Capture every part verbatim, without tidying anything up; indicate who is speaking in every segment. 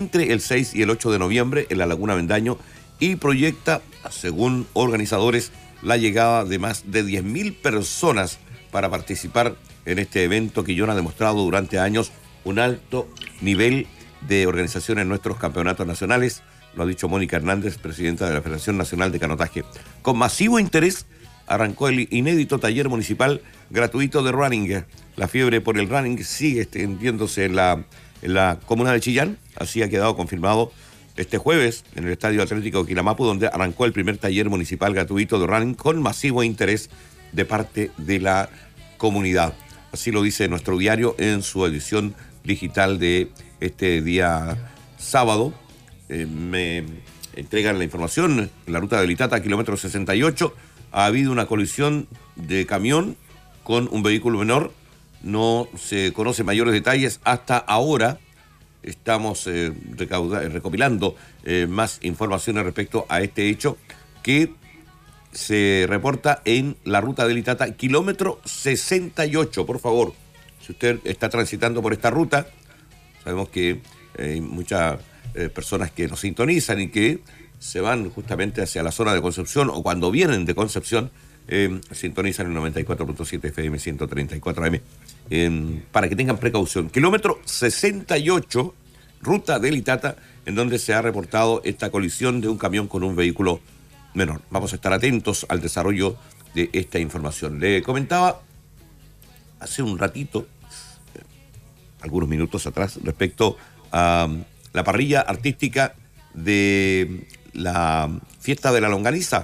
Speaker 1: entre el seis y el ocho de noviembre en la Laguna Vendaño y proyecta, según organizadores, la llegada de más de diez mil personas para participar en este evento que John ha demostrado durante años un alto nivel de organización en nuestros campeonatos nacionales. Lo ha dicho Mónica Hernández, presidenta de la Federación Nacional de Canotaje. Con masivo interés arrancó el inédito taller municipal gratuito de running. La fiebre por el running sigue extendiéndose en la, en la comuna de Chillán. Así ha quedado confirmado este jueves en el Estadio Atlético Quilamapu, donde arrancó el primer taller municipal gratuito de running con masivo interés de parte de la comunidad. Así lo dice nuestro diario en su edición digital de este día sábado. Eh, me entregan la información en la ruta de Litata, kilómetro sesenta y ocho. Ha habido una colisión de camión con un vehículo menor. No se conocen mayores detalles hasta ahora. Estamos eh, recauda, recopilando eh, más informaciones respecto a este hecho que se reporta en la ruta de Litata, kilómetro sesenta y ocho. Por favor, si usted está transitando por esta ruta, sabemos que eh, hay muchas eh, personas que nos sintonizan y que se van justamente hacia la zona de Concepción o cuando vienen de Concepción, eh, sintonizan el noventa y cuatro punto siete F M, ciento treinta y cuatro A M, eh, para que tengan precaución. Kilómetro sesenta y ocho, ruta de Litata, en donde se ha reportado esta colisión de un camión con un vehículo menor. Vamos a estar atentos al desarrollo de esta información. Le comentaba hace un ratito, eh, algunos minutos atrás, respecto a um, la parrilla artística de la fiesta de la longaniza.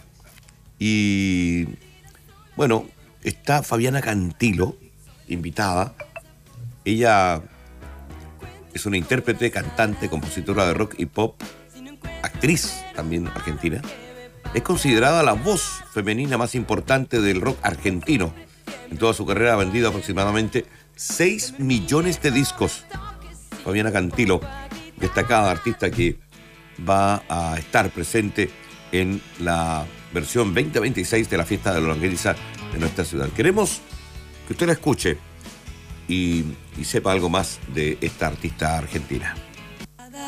Speaker 1: Y bueno, está Fabiana Cantilo, invitada. Ella es una intérprete, cantante, compositora de rock y pop, actriz también argentina. Es considerada la voz femenina más importante del rock argentino. En toda su carrera ha vendido aproximadamente seis millones de discos. Fabiana Cantilo, destacada artista que va a estar presente en la versión veinte veintiséis de la fiesta de la longaniza de nuestra ciudad. Queremos que usted la escuche y, y sepa algo más de esta artista argentina.